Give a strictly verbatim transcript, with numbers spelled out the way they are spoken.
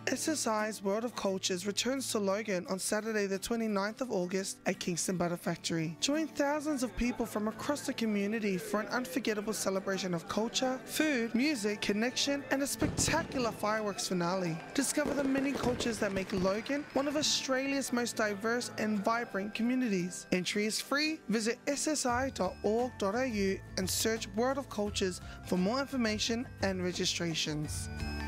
S S I's World of Cultures returns to Logan on Saturday the twenty-ninth of August at Kingston Butter Factory. Join thousands of people from across the community for an unforgettable celebration of culture, food, music, connection, and a spectacular fireworks finale. Discover the many cultures that make Logan one of Australia's most diverse and vibrant communities. Entry is free. Visit s s i dot org dot a u and search World of Cultures for more information and registrations.